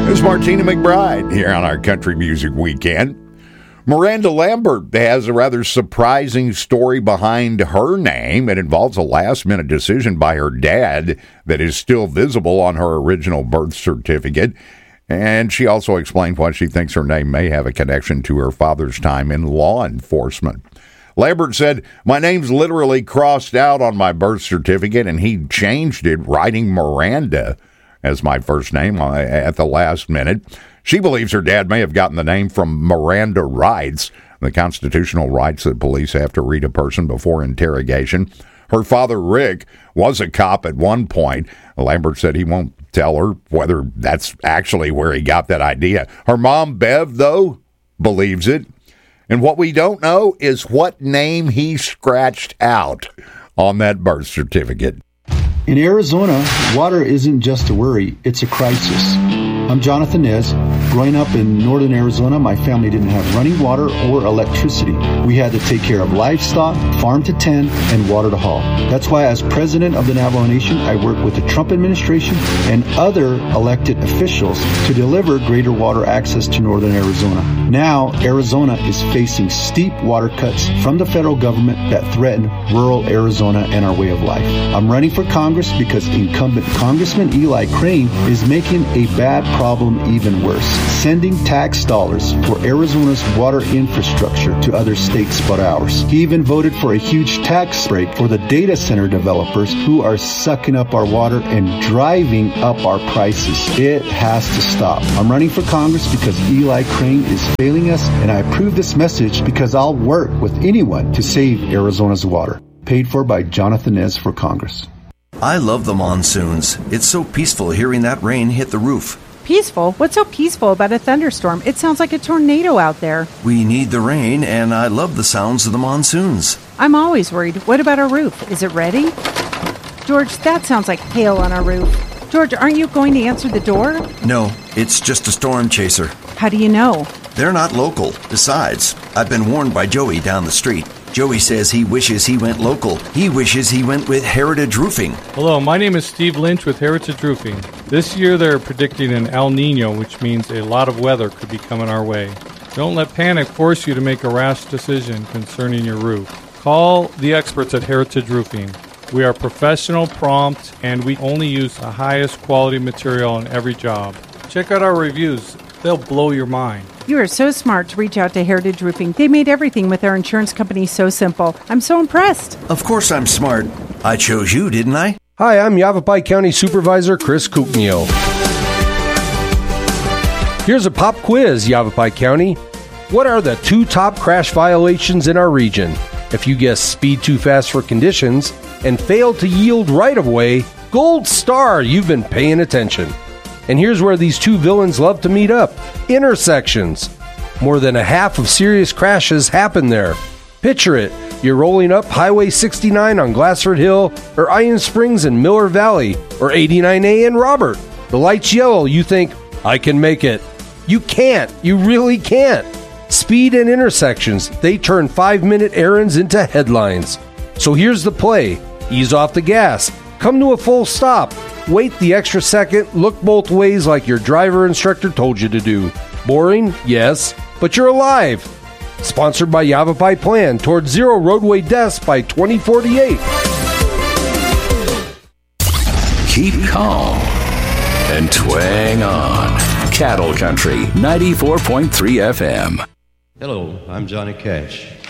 This is Martina McBride here on our Country Music Weekend. Miranda Lambert has a rather surprising story behind her name. It involves a last-minute decision by her dad that is still visible on her original birth certificate. And she also explained why she thinks her name may have a connection to her father's time in law enforcement. Lambert said, "My name's literally crossed out on my birth certificate, and he changed it, writing Miranda as my first name at the last minute." She believes her dad may have gotten the name from Miranda rights, the constitutional rights that police have to read a person before interrogation. Her father, Rick, was a cop at one point. Lambert said he won't tell her whether that's actually where he got that idea. Her mom, Bev, though, believes it. And what we don't know is what name he scratched out on that birth certificate. In Arizona, water isn't just a worry, it's a crisis. I'm Jonathan Nez. Growing up in northern Arizona, my family didn't have running water or electricity. We had to take care of livestock, farm to tend, and water to haul. That's why as president of the Navajo Nation, I work with the Trump administration and other elected officials to deliver greater water access to northern Arizona. Now, Arizona is facing steep water cuts from the federal government that threaten rural Arizona and our way of life. I'm running for Congress because incumbent Congressman Eli Crane is making a bad problem even worse, sending tax dollars for Arizona's water infrastructure to other states but ours. He even voted for a huge tax break for the data center developers who are sucking up our water and driving up our prices. It has to stop. I'm running for Congress because Eli Crane is failing us, and I approve this message because I'll work with anyone to save Arizona's water. Paid for by Jonathan Nez for Congress. I love the monsoons. It's so peaceful hearing that rain hit the roof. Peaceful? What's so peaceful about a thunderstorm? It sounds like a tornado out there. We need the rain, and I love the sounds of the monsoons. I'm always worried. What about our roof? Is it ready? George, that sounds like hail on our roof. George, aren't you going to answer the door? No, it's just a storm chaser. How do you know? They're not local. Besides, I've been warned by Joey down the street. Joey says he wishes he went local. He wishes he went with Heritage Roofing. Hello, my name is Steve Lynch with Heritage Roofing. This year they're predicting an El Nino, which means a lot of weather could be coming our way. Don't let panic force you to make a rash decision concerning your roof. Call the experts at Heritage Roofing. We are professional, prompt, and we only use the highest quality material on every job. Check out our reviews. They'll blow your mind. You are so smart to reach out to Heritage Roofing. They made everything with their insurance company so simple. I'm so impressed. Of course I'm smart. I chose you, didn't I? Hi, I'm Yavapai County Supervisor Chris Kuknio. Here's a pop quiz, Yavapai County. What are the 2 top crash violations in our region? If you guess speed too fast for conditions and fail to yield right-of-way, gold star, you've been paying attention. And here's where these 2 villains love to meet up. Intersections. More than a half of serious crashes happen there. Picture it. You're rolling up Highway 69 on Glassford Hill, or Iron Springs in Miller Valley, or 89A in Robert. The light's yellow. You think, I can make it. You can't. You really can't. Speed and intersections, they turn 5-minute errands into headlines. So here's the play. Ease off the gas. Come to a full stop. Wait the extra second, look both ways like your driver instructor told you to do. Boring? Yes, but you're alive. Sponsored by Yavapai Plan towards zero roadway deaths by 2048. Keep calm and twang on. Cattle Country 94.3 FM. Hello, I'm Johnny Cash.